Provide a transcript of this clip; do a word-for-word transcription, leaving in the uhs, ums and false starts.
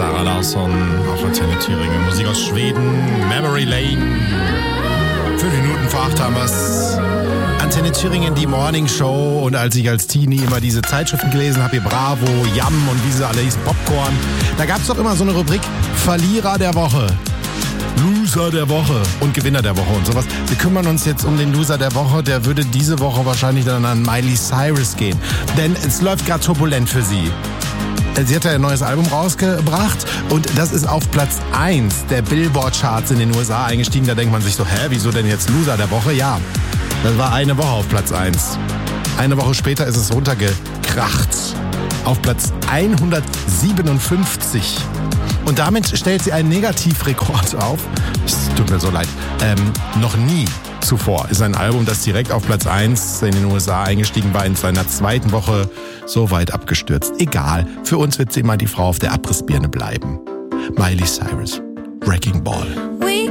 Zara Larsson auf Antenne Thüringen. Musik aus Schweden, Memory Lane. Fünf Minuten vor acht haben wir's. Antenne Thüringen, die Morning Show. Und als ich als Teenie immer diese Zeitschriften gelesen habe, hier Bravo, Yam und wie sie alle hießen, Popcorn, da gab es doch immer so eine Rubrik Verlierer der Woche, Loser der Woche und Gewinner der Woche und sowas. Wir kümmern uns jetzt um den Loser der Woche. Der würde diese Woche wahrscheinlich dann an Miley Cyrus gehen. Denn es läuft gerade turbulent für sie. Sie hat ja ein neues Album rausgebracht und das ist auf Platz eins der Billboard-Charts in den U S A eingestiegen. Da denkt man sich so, hä, wieso denn jetzt Loser der Woche? Ja, das war eine Woche auf Platz eins. Eine Woche später ist es runtergekracht auf Platz hundertsiebenundfünfzig. Und damit stellt sie einen Negativrekord auf. Es tut mir so leid. Ähm, noch nie zuvor ist ein Album, das direkt auf Platz eins in den U S A eingestiegen war, in seiner zweiten Woche so weit abgestürzt. Egal, für uns wird sie immer die Frau auf der Abrissbirne bleiben. Miley Cyrus, Wrecking Ball.